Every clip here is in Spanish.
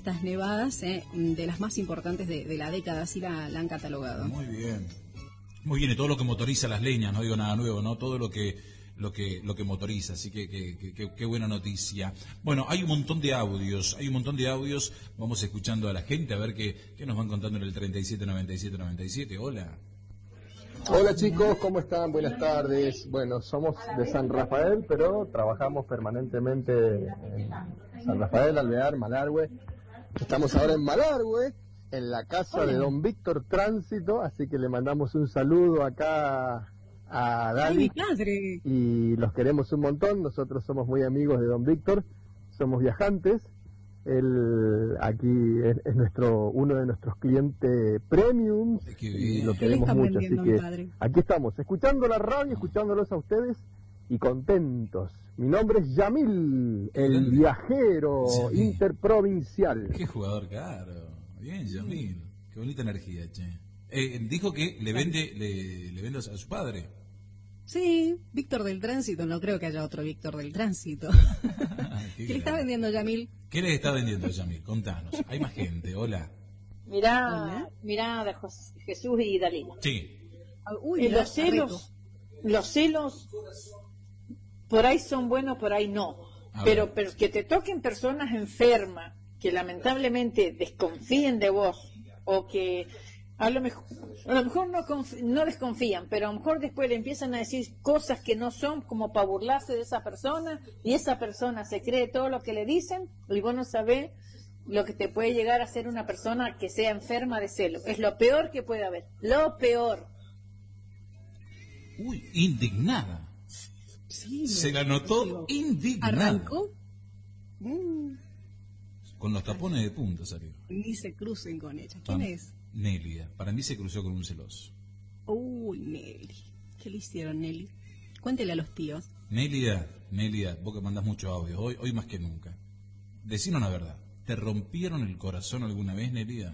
estas nevadas, de las más importantes de la década, así la han catalogado. Muy bien. Muy bien, y todo lo que motoriza las leñas, no digo nada nuevo, ¿no? Todo lo que motoriza, así que qué buena noticia. Bueno, hay un montón de audios, vamos escuchando a la gente a ver qué nos van contando en el 379797. Hola. Hola chicos, ¿cómo están? Buenas tardes. Bueno, somos de San Rafael, pero trabajamos permanentemente en San Rafael, Alvear, Malargüe. Estamos ahora en Malargüe, en la casa de don Víctor Tránsito, así que le mandamos un saludo acá a Dani. ¡Ay, mi padre! Y los queremos un montón, nosotros somos muy amigos de don Víctor, somos viajantes. Él aquí es uno de nuestros clientes premium y lo queremos mucho, así que aquí estamos, escuchando la radio, escuchándolos a ustedes y contentos. Mi nombre es Yamil, el viajero interprovincial. Qué jugador caro. Bien, Yamil. Qué bonita energía, che. Dijo que le vende a su padre. Sí, Víctor del Tránsito, no creo que haya otro Víctor del Tránsito. ¿Qué le está vendiendo, Yamil? ¿Qué le está vendiendo, Yamil? Contanos. Hay más gente, hola. Mirá de Jesús y Dalila. Sí. Uy, los celos, por ahí son buenos, por ahí no. Pero que te toquen personas enfermas, que lamentablemente desconfíen de vos, o que a lo mejor no desconfían, pero a lo mejor después le empiezan a decir cosas que no son, como para burlarse de esa persona, y esa persona se cree todo lo que le dicen, y vos no sabés lo que te puede llegar a ser una persona que sea enferma de celo. Es lo peor que puede haber, lo peor. Uy, indignada. Sí, se la notó indignada. ¿Arrancó? Con los tapones de punta salió. Ni se crucen con ella. ¿Quién es? Nelia. Para mí se cruzó con un celoso. Uy, Nelly. ¿Qué le hicieron, Nelly? Cuéntele a los tíos. Nelia, vos que mandás muchos audios, hoy más que nunca. Decinos la verdad. ¿Te rompieron el corazón alguna vez, Nelia?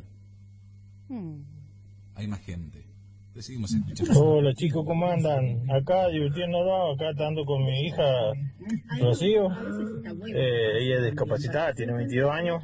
Hay más gente. Le seguimos escuchando. Hola chicos, ¿cómo andan? Acá divirtiéndonos, acá estando con mi hija Rocío. Ella es discapacitada, tiene 22 años.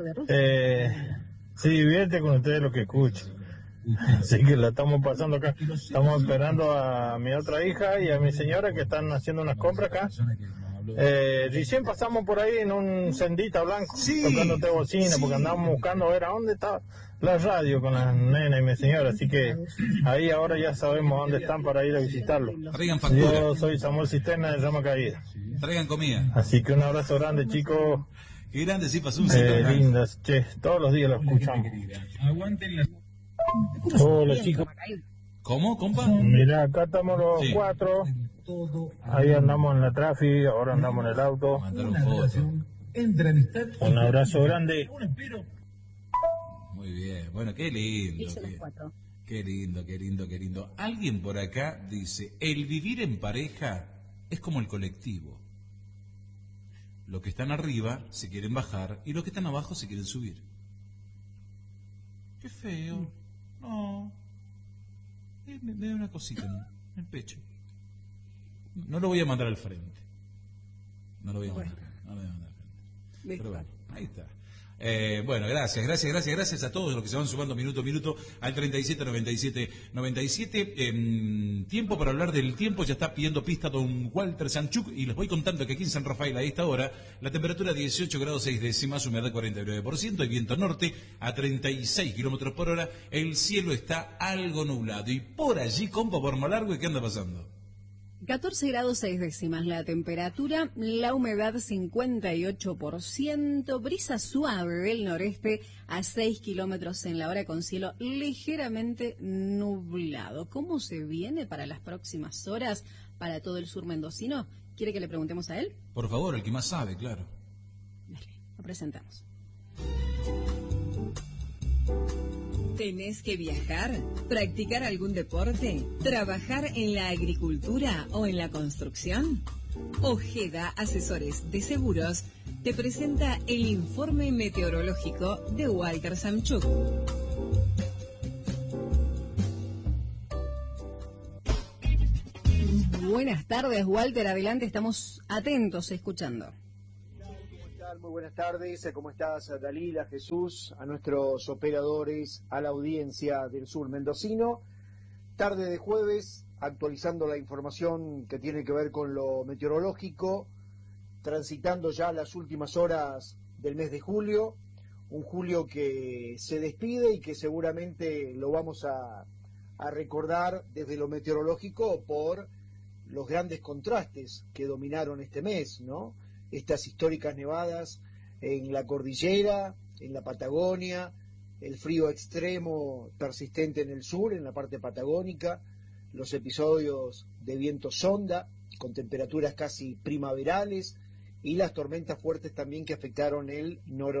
Se divierte con ustedes lo que escucha. Así que la estamos pasando acá. Estamos esperando a mi otra hija y a mi señora que están haciendo unas compras acá. Recién pasamos por ahí en un sendita blanco, tocándote bocina, porque andábamos buscando a ver a dónde está la radio con la nena y mi señora, así que ahí ahora ya sabemos dónde están para ir a visitarlo. Traigan factura. Yo soy Samuel Cisterna de Llama Caída. Traigan comida. Así que un abrazo grande, chicos. Qué grande, sí, pasó un lindas, che, todos los días lo escuchamos. Hola chicos. ¿Cómo, compa? Mira, acá estamos los cuatro. Ahí andamos en la tráfico, ahora andamos en el auto. Mandaron fotos. Un abrazo grande. Muy bien, bueno, qué lindo. Qué lindo. Alguien por acá dice, el vivir en pareja es como el colectivo. Los que están arriba se quieren bajar y los que están abajo se quieren subir. Qué feo. No. Me da una cosita en el pecho. No lo voy a mandar al frente. No lo voy a mandar al frente. Pero bueno, ahí está. Bueno, gracias a todos los que se van sumando minuto a minuto al 379797. Tiempo para hablar del tiempo, ya está pidiendo pista don Walter Sanchuk y les voy contando que aquí en San Rafael a esta hora la temperatura 18 grados 6 décimas, humedad 49%, el viento norte a 36 kilómetros por hora, el cielo está algo nublado y por allí, compa, por Malargüe, ¿qué anda pasando? 14 grados 6 décimas la temperatura, la humedad 58%, brisa suave del noreste a 6 kilómetros en la hora con cielo ligeramente nublado. ¿Cómo se viene para las próximas horas para todo el sur mendocino? ¿Quiere que le preguntemos a él? Por favor, el que más sabe, claro. Dale, lo presentamos. ¿Tenés que viajar? ¿Practicar algún deporte? ¿Trabajar en la agricultura o en la construcción? Ojeda Asesores de Seguros te presenta el informe meteorológico de Walter Samchuk. Buenas tardes, Walter. Adelante, estamos atentos escuchando. tal? Muy buenas tardes. ¿Cómo estás, Dalila, Jesús, a nuestros operadores, a la audiencia del sur mendocino? Tarde de jueves, actualizando la información que tiene que ver con lo meteorológico, transitando ya las últimas horas del mes de julio, un julio que se despide y que seguramente lo vamos a recordar desde lo meteorológico por los grandes contrastes que dominaron este mes, ¿no? Estas históricas nevadas en la cordillera, en la Patagonia, el frío extremo persistente en el sur, en la parte patagónica, los episodios de viento sonda con temperaturas casi primaverales y las tormentas fuertes también que afectaron el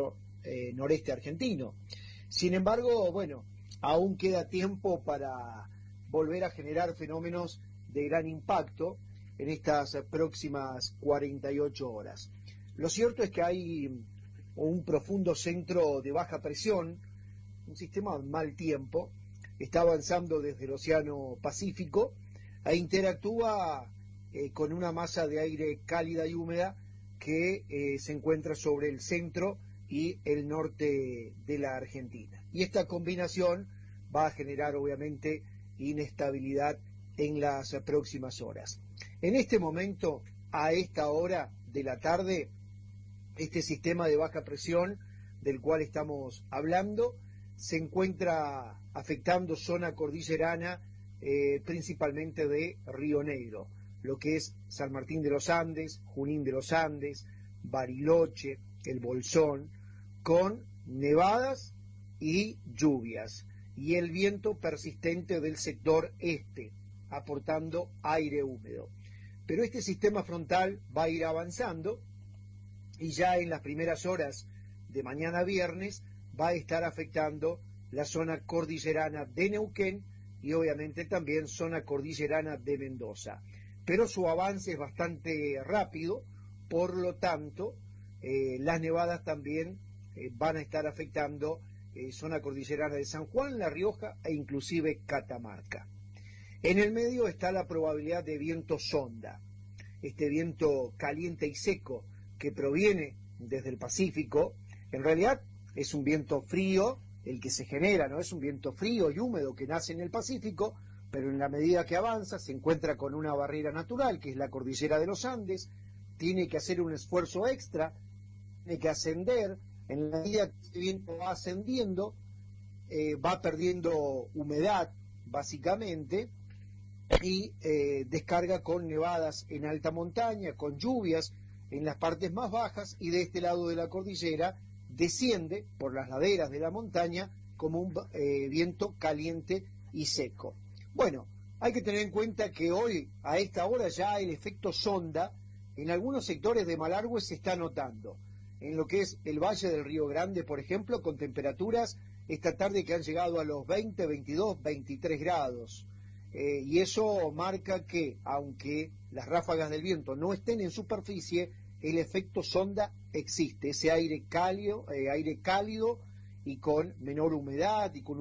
noreste argentino. Sin embargo, bueno, aún queda tiempo para volver a generar fenómenos de gran impacto en estas próximas 48 horas. Lo cierto es que hay un profundo centro de baja presión, un sistema de mal tiempo, está avanzando desde el Océano Pacífico e interactúa con una masa de aire cálida y húmeda que se encuentra sobre el centro y el norte de la Argentina. Y esta combinación va a generar obviamente inestabilidad en las próximas horas. En este momento, a esta hora de la tarde, este sistema de baja presión del cual estamos hablando se encuentra afectando zona cordillerana, principalmente de Río Negro, lo que es San Martín de los Andes, Junín de los Andes, Bariloche, el Bolsón, con nevadas y lluvias, y el viento persistente del sector este, aportando aire húmedo. Pero este sistema frontal va a ir avanzando y ya en las primeras horas de mañana viernes va a estar afectando la zona cordillerana de Neuquén y obviamente también zona cordillerana de Mendoza. Pero su avance es bastante rápido, por lo tanto, las nevadas también van a estar afectando zona cordillerana de San Juan, La Rioja e inclusive Catamarca. En el medio está la probabilidad de viento sonda, este viento caliente y seco que proviene desde el Pacífico. En realidad es un viento frío el que se genera, ¿no? Es un viento frío y húmedo que nace en el Pacífico, pero en la medida que avanza se encuentra con una barrera natural que es la cordillera de los Andes, tiene que hacer un esfuerzo extra, tiene que ascender. En la medida que el viento va ascendiendo, va perdiendo humedad básicamente y descarga con nevadas en alta montaña, con lluvias en las partes más bajas, y de este lado de la cordillera desciende por las laderas de la montaña como un viento caliente y seco. Bueno, hay que tener en cuenta que hoy a esta hora ya el efecto sonda en algunos sectores de Malargüe se está notando, en lo que es el Valle del Río Grande, por ejemplo, con temperaturas esta tarde que han llegado a los 20, 22, 23 grados. Y eso marca que, aunque las ráfagas del viento no estén en superficie, el efecto sonda existe, ese aire cálido y con menor humedad y con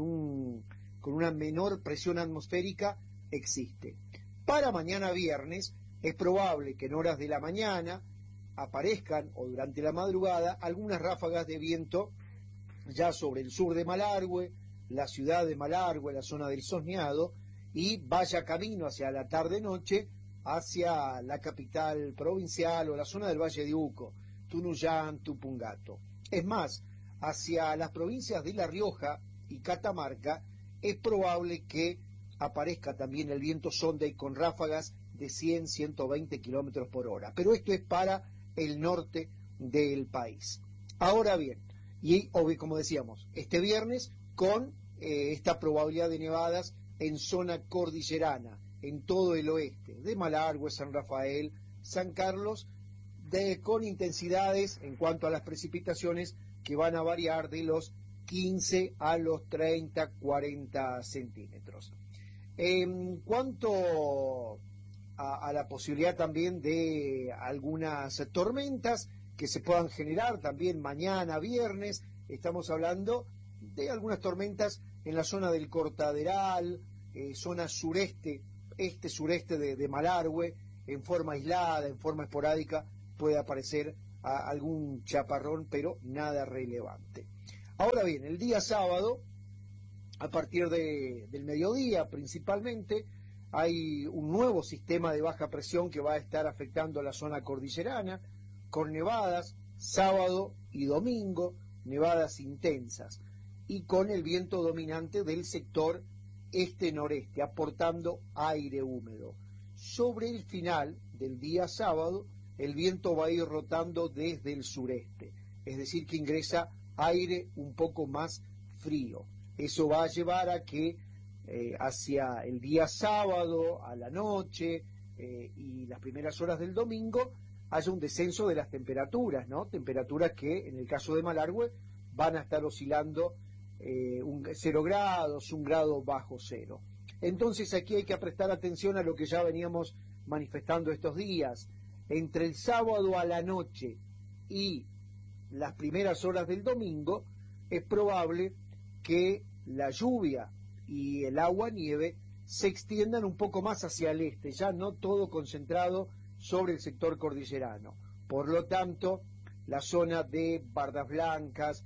una menor presión atmosférica existe. Para mañana viernes es probable que en horas de la mañana aparezcan, o durante la madrugada, algunas ráfagas de viento ya sobre el sur de Malargüe, la ciudad de Malargüe, la zona del Sosneado, y vaya camino hacia la tarde-noche hacia la capital provincial o la zona del Valle de Uco, Tunuyán, Tupungato. Es más, hacia las provincias de La Rioja y Catamarca es probable que aparezca también el viento sonda y con ráfagas de 100, 120 kilómetros por hora. Pero esto es para el norte del país. Ahora bien, y como decíamos, este viernes con esta probabilidad de nevadas en zona cordillerana, en todo el oeste, de Malargüe, San Rafael, San Carlos, con intensidades en cuanto a las precipitaciones que van a variar de los 15 a los 30, 40 centímetros. En cuanto a la posibilidad también de algunas tormentas que se puedan generar también mañana, viernes, estamos hablando de algunas tormentas en la zona del Cortaderal, zona sureste, sureste de Malargüe, en forma aislada, en forma esporádica, puede aparecer algún chaparrón, pero nada relevante. Ahora bien, el día sábado, a partir del mediodía principalmente, hay un nuevo sistema de baja presión que va a estar afectando la zona cordillerana, con nevadas sábado y domingo, nevadas intensas, y con el viento dominante del sector este-noreste, aportando aire húmedo. Sobre el final del día sábado, el viento va a ir rotando desde el sureste, es decir, que ingresa aire un poco más frío. Eso va a llevar a que hacia el día sábado, a la noche y las primeras horas del domingo, haya un descenso de las temperaturas, ¿no? Temperaturas que, en el caso de Malargüe, van a estar oscilando 0 grados, 1 grado bajo cero. Entonces aquí hay que prestar atención a lo que ya veníamos manifestando estos días. Entre el sábado a la noche y las primeras horas del domingo, es probable que la lluvia y el agua-nieve se extiendan un poco más hacia el este, ya no todo concentrado sobre el sector cordillerano. Por lo tanto, la zona de Bardas Blancas,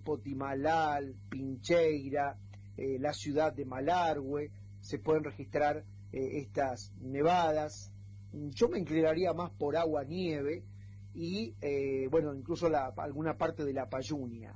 Potimalal, Pincheira, la ciudad de Malargüe, se pueden registrar estas nevadas. Yo me inclinaría más por agua-nieve y, incluso alguna parte de la Payunia.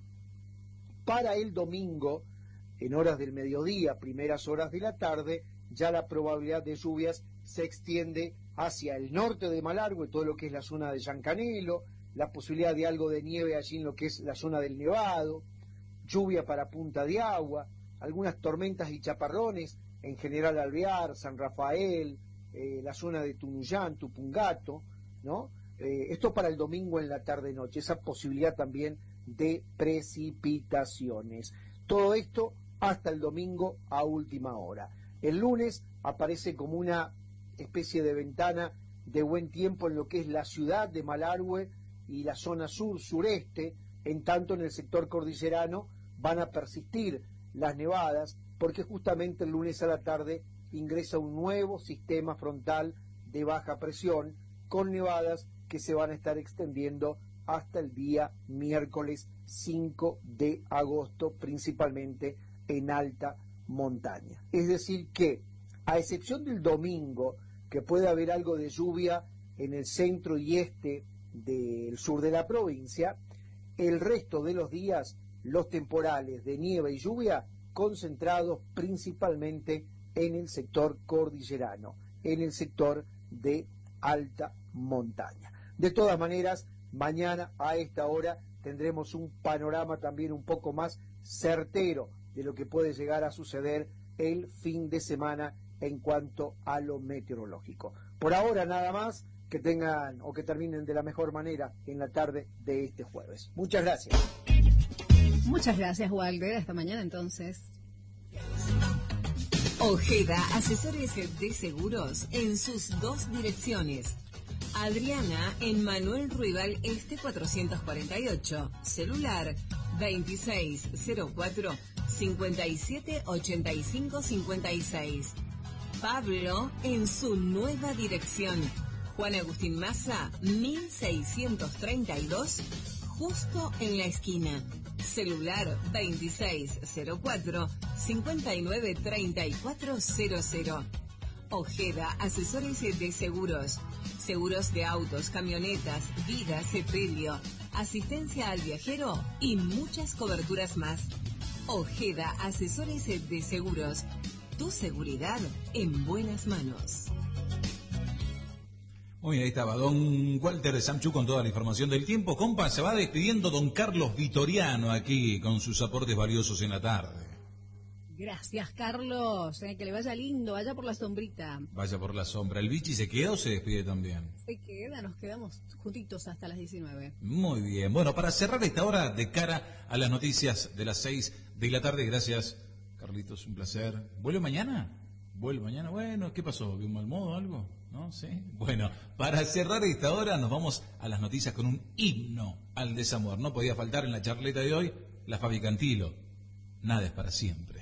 Para el domingo, en horas del mediodía, primeras horas de la tarde, ya la probabilidad de lluvias se extiende hacia el norte de Malargüe, todo lo que es la zona de Llancanelo, la posibilidad de algo de nieve allí en lo que es la zona del Nevado, lluvia para Punta de Agua, algunas tormentas y chaparrones en General Alvear, San Rafael, la zona de Tunuyán, Tupungato, ¿no? Esto para el domingo en la tarde-noche, esa posibilidad también de precipitaciones. Todo esto hasta el domingo a última hora. El lunes aparece como una especie de ventana de buen tiempo en lo que es la ciudad de Malargüe y la zona sur-sureste, en tanto en el sector cordillerano van a persistir las nevadas, porque justamente el lunes a la tarde ingresa un nuevo sistema frontal de baja presión, con nevadas que se van a estar extendiendo hasta el día miércoles 5 de agosto, principalmente en alta montaña. Es decir que, a excepción del domingo, que puede haber algo de lluvia en el centro y este del sur de la provincia, el resto de los días, los temporales de nieve y lluvia concentrados principalmente en el sector cordillerano, en el sector de alta montaña. De todas maneras, mañana a esta hora tendremos un panorama también un poco más certero de lo que puede llegar a suceder el fin de semana en cuanto a lo meteorológico. Por ahora nada más, que tengan o que terminen de la mejor manera en la tarde de este jueves. Muchas gracias. Muchas gracias, Walter. Hasta mañana entonces. Ojeda, asesores de seguros en sus 2 direcciones. Adriana en Manuel Ruibal Este 448, celular 2604-578556. Pablo en su nueva dirección, Juan Agustín Maza 1632, justo en la esquina, celular 2604-593400. Ojeda, asesores de seguros. Seguros de autos, camionetas, vida, sepelio, asistencia al viajero y muchas coberturas más. Ojeda, asesores de seguros. Tu seguridad en buenas manos. Muy bien, ahí estaba don Walter Samchú con toda la información del tiempo. Compa, se va despidiendo don Carlos Vitoriano aquí con sus aportes valiosos en la tarde. Gracias, Carlos. Que le vaya lindo, vaya por la sombrita. Vaya por la sombra. ¿El Vichy se queda o se despide también? Se queda, nos quedamos juntitos hasta las 19. Muy bien. Bueno, para cerrar esta hora de cara a las noticias de las 6 de la tarde, gracias, Carlitos, un placer. ¿Vuelve mañana? ¿Vuelve mañana? Bueno, ¿qué pasó? ¿Vi un mal modo o algo? ¿No? ¿Sí? Bueno, para cerrar esta hora nos vamos a las noticias con un himno al desamor. No podía faltar en la charleta de hoy la Fabi Cantilo. Nada es para siempre.